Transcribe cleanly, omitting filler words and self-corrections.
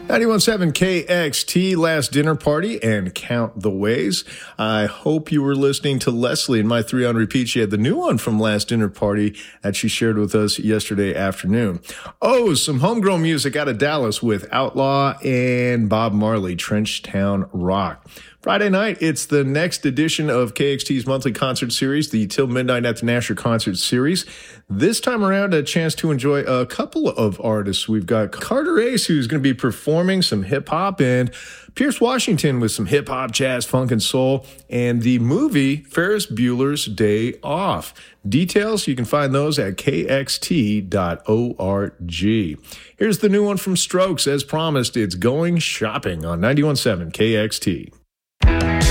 91.7 KXT, Last Dinner Party, and Count the Ways. I hope you were listening to Leslie and my 3 on repeat. She had the new one from Last Dinner Party that she shared with us yesterday afternoon. Oh, some homegrown music out of Dallas with Outlaw and Bob Marley, Trenchtown Rock. Friday night, it's the next edition of KXT's monthly concert series, the Till Midnight at the Nasher concert series. This time around, a chance to enjoy a couple of artists. We've got Carter Ace, who's going to be performing some hip-hop, and Pierce Washington with some hip-hop, jazz, funk, and soul, and the movie Ferris Bueller's Day Off. Details, you can find those at kxt.org. Here's the new one from Strokes. As promised, it's Going Shopping on 91.7 KXT.